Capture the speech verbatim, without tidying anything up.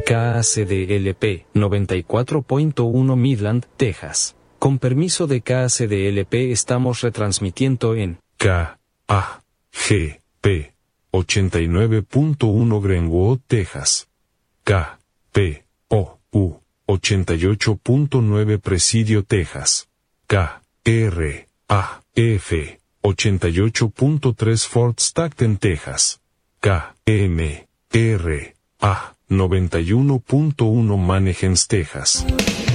K A C D L P noventa y cuatro punto uno Midland, Texas. Con permiso de K A C D L P estamos retransmitiendo en K A G P ochenta y nueve punto uno Greenwood, Texas. K P O U ochenta y ocho punto nueve Presidio, Texas. K R A F ochenta y ocho punto tres Fort Stockton, Texas. K M R A noventa y uno punto uno Manheim, Texas.